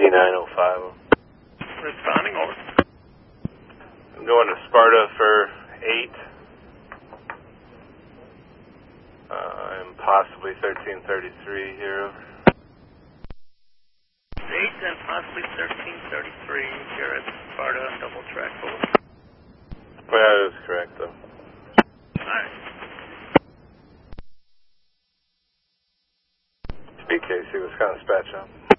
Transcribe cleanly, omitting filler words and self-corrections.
3905. Responding, over. I'm going to Sparta for 8. And possibly 1333 here, over. 8 and possibly 1333 here at Sparta on double track, over. Well, that is correct, though. Alright. BKC, Wisconsin Dispatch.